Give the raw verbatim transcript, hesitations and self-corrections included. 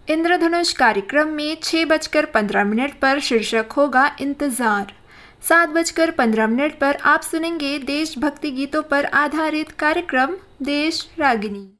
इंद्रधनुष कार्यक्रम में छः बजकर पंद्रह मिनट पर शीर्षक होगा इंतज़ार। सात बजकर पंद्रह मिनट पर आप सुनेंगे देशभक्ति गीतों पर आधारित कार्यक्रम देश रागिनी।